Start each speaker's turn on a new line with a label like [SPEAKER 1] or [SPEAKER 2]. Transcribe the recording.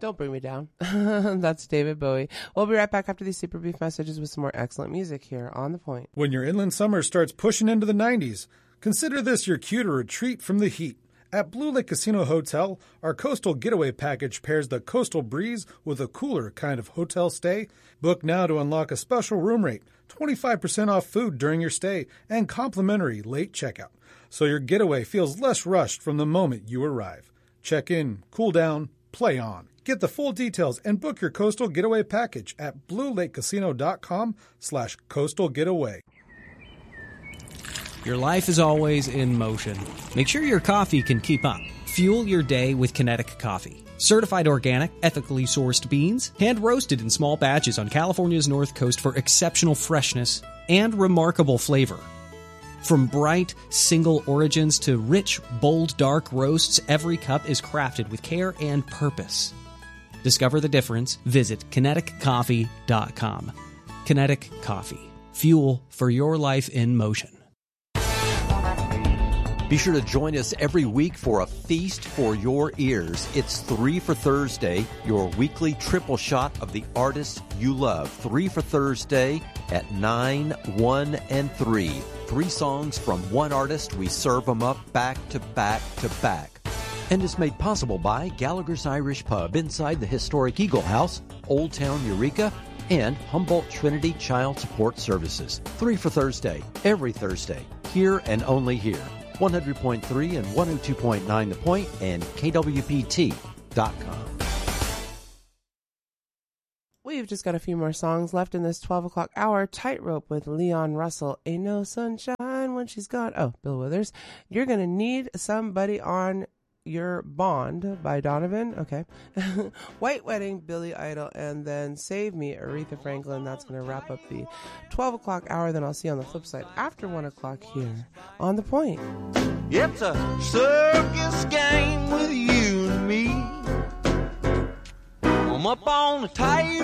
[SPEAKER 1] Don't bring me down. That's David Bowie. We'll be right back after these super brief messages with some more excellent music here on The Point.
[SPEAKER 2] When your inland summer starts pushing into the 90s, consider this your cue to retreat from the heat. At Blue Lake Casino Hotel, our coastal getaway package pairs the coastal breeze with a cooler kind of hotel stay. Book now to unlock a special room rate, 25% off food during your stay, and complimentary late checkout. So your getaway feels less rushed from the moment you arrive. Check in, cool down, play on. Get the full details and book your coastal getaway package at bluelakecasino.com/coastal getaway.
[SPEAKER 3] Your life is always in motion. Make sure your coffee can keep up. Fuel your day with Kinetic Coffee. Certified organic, ethically sourced beans, hand-roasted in small batches on California's North Coast for exceptional freshness and remarkable flavor. From bright, single origins to rich, bold, dark roasts, every cup is crafted with care and purpose. Discover the difference. Visit kineticcoffee.com. Kinetic Coffee. Fuel for your life in motion.
[SPEAKER 4] Be sure to join us every week for a feast for your ears. It's 3 for Thursday, your weekly triple shot of the artists you love. 3 for Thursday at 9, 1, and 3. 3 songs from one artist. We serve them up back to back to back. And is made possible by Gallagher's Irish Pub inside the historic Eagle House, Old Town Eureka, and Humboldt Trinity Child Support Services. 3 for Thursday, every Thursday, here and only here. 100.3 and 102.9 The Point and KWPT.com.
[SPEAKER 1] We've just got a few more songs left in this 12 o'clock hour. Tightrope with Leon Russell. Ain't no sunshine when she's gone. Oh, Bill Withers. You're going to need somebody on your bond by Donovan. Okay. White Wedding, Billy Idol, and then Save Me, Aretha Franklin. That's going to wrap up the 12 o'clock hour. Then I'll see you on the flip side after 1 o'clock here on The Point.
[SPEAKER 5] It's a circus game with you and me. I'm up on the tight